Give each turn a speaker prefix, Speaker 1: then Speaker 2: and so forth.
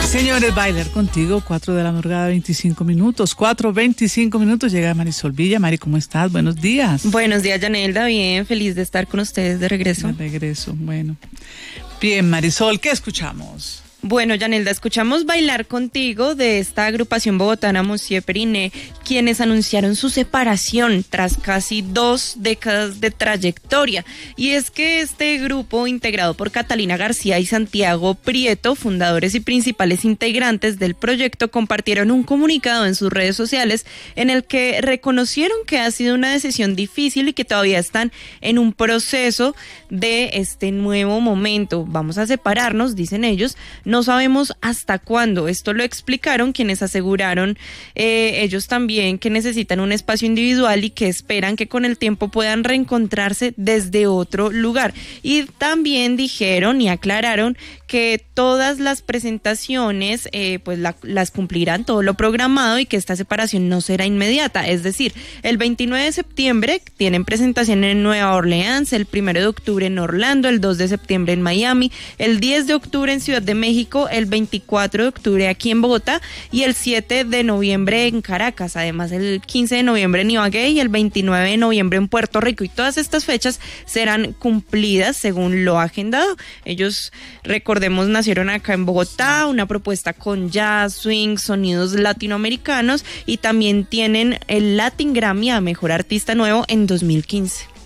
Speaker 1: Señores, bailar contigo, 4 de la madrugada, 25 minutos. 4:25 minutos, llega Marisol Villa. Mari, ¿cómo estás? Buenos días.
Speaker 2: Buenos días, Yanelda. Bien, feliz de estar con ustedes de regreso.
Speaker 1: De regreso, bueno. Bien, Marisol, ¿qué escuchamos?
Speaker 2: Bueno, Yanelda, escuchamos Bailar Contigo de esta agrupación bogotana Monsieur Periné, quienes anunciaron su separación tras casi 2 décadas de trayectoria. Y es que este grupo, integrado por Catalina García y Santiago Prieto, fundadores y principales integrantes del proyecto, compartieron un comunicado en sus redes sociales en el que reconocieron que ha sido una decisión difícil y que todavía están en un proceso de este nuevo momento. Vamos a separarnos, dicen ellos. No sabemos hasta cuándo. Esto lo explicaron quienes aseguraron ellos también que necesitan un espacio individual y que esperan que con el tiempo puedan reencontrarse desde otro lugar. Y también dijeron y aclararon que todas las presentaciones las cumplirán, todo lo programado, y que esta separación no será inmediata. Es decir, el 29 de septiembre tienen presentación en Nueva Orleans, el 1 de octubre en Orlando, el 2 de septiembre en Miami, el 10 de octubre en Ciudad de México, el 24 de octubre aquí en Bogotá y el 7 de noviembre en Caracas. Además, el 15 de noviembre en Ibagué y el 29 de noviembre en Puerto Rico. Y todas estas fechas serán cumplidas según lo agendado. Ellos, recordemos, nacieron acá en Bogotá, una propuesta con jazz, swing, sonidos latinoamericanos, y también tienen el Latin Grammy a Mejor Artista Nuevo en 2015.